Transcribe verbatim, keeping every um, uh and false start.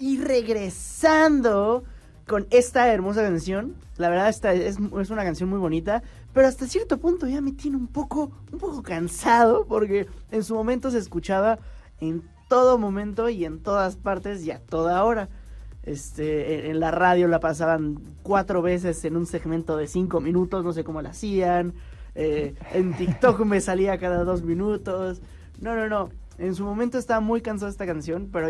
Y regresando con esta hermosa canción, la verdad esta es, es una canción muy bonita, pero hasta cierto punto ya me tiene un poco, un poco cansado, porque en su momento se escuchaba en todo momento y en todas partes y a toda hora. Este, en, en la radio la pasaban cuatro veces en un segmento de cinco minutos, no sé cómo la hacían. Eh, en TikTok me salía cada dos minutos. No, no, no. En su momento estaba muy cansado esta canción, pero